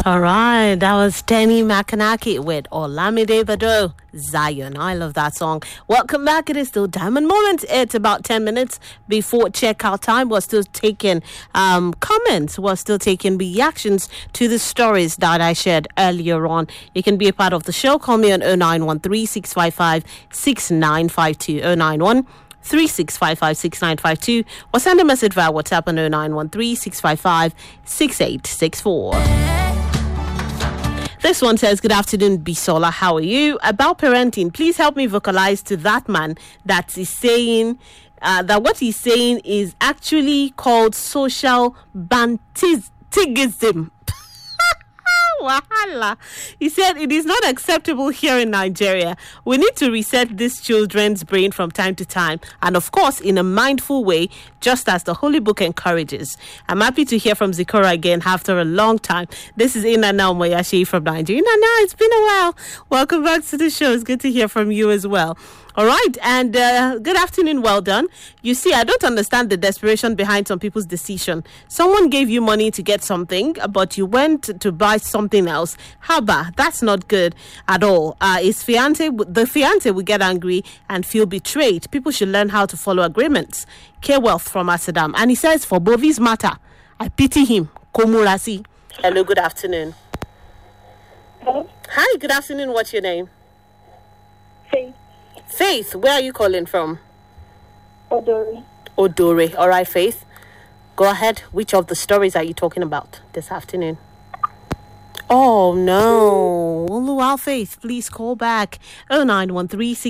All right, that was Tenny Makanaki with Olamide Bado, Zion. I love that song. Welcome back. It is still Diamond Moments. It's about 10 minutes before checkout time. We're still taking comments. We're still taking reactions to the stories that I shared earlier on. You can be a part of the show. Call me on 0913 655 6952 091 3655 6952 or send a message via WhatsApp on 0913 655 6864. This one says, good afternoon, Bisola. How are you? About parenting, please help me vocalize to that man that is saying that what he's saying is actually called social bantigism. Wahala. He said it is not acceptable here in Nigeria. We need to reset these children's brain from time to time, and of course in a mindful way, just as the Holy Book encourages. I'm happy to hear from Zikora again after a long time. This is Inana Moyashi from Nigeria. Inana, it's been a while. Welcome back to the show. It's good to hear from you as well. All right, and good afternoon, well done. You see, I don't understand the desperation behind some people's decision. Someone gave you money to get something, but you went to buy something else. Haba, that's not good at all. The fiance will get angry and feel betrayed. People should learn how to follow agreements. K-Wealth from Asadam. And he says, for Bovi's matter, I pity him. Komurasi. Hello, good afternoon. Hello? Hi, good afternoon. What's your name? Faith. Faith, where are you calling from? Odori. Odore. All right, Faith. Go ahead. Which of the stories are you talking about this afternoon? Oh, no. Oluwa Faith, please call back. 0913